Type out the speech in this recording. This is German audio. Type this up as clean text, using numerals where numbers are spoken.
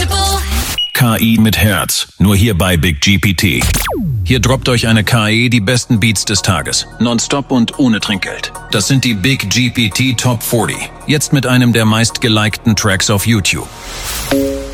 KI mit Herz, nur hier bei Big GPT. Hier droppt euch eine KI die besten Beats des Tages, nonstop und ohne Trinkgeld. Das sind die Big GPT Top 40, jetzt mit einem der meistgelikten Tracks auf YouTube.